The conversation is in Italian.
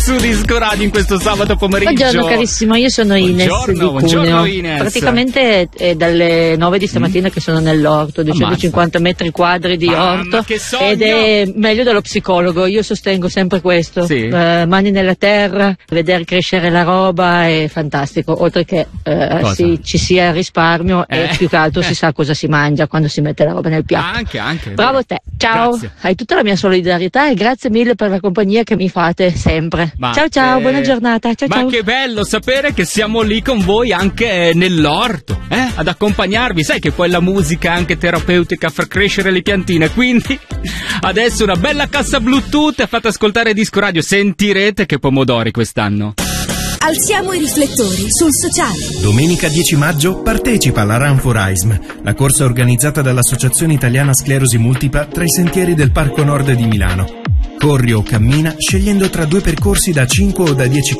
su Disco Radio in questo sabato pomeriggio. Buongiorno carissimo, io sono Ines di Cuneo. Buongiorno Ines. Praticamente è dalle 9 di stamattina che sono nell'orto, 250 metri quadri di orto, che sogno. Ed è meglio dello psicologo, io sostengo sempre questo. Sì. Mani nella terra, vedere crescere la roba è fantastico, oltre che ci sia risparmio e più che altro si sa cosa si mangia quando si mette la roba nel piatto. Anche. Bravo te, ciao, Grazie. hai tutta la mia solidarietà e grazie mille per la compagnia che mi fate sempre. Ciao, buona giornata. Ciao. Che bello sapere che siamo lì con voi anche nell'orto, ad accompagnarvi. Sai che poi la musica è anche terapeutica, fa crescere le piantine. Quindi adesso una bella cassa Bluetooth e fate ascoltare Disco Radio. Sentirete che pomodori quest'anno. Alziamo i riflettori sul sociale. Domenica 10 maggio partecipa alla Run for AISM, la corsa organizzata dall'Associazione Italiana Sclerosi Multipla tra i sentieri del Parco Nord di Milano. Corri o cammina scegliendo tra 2 percorsi da 5 o da 10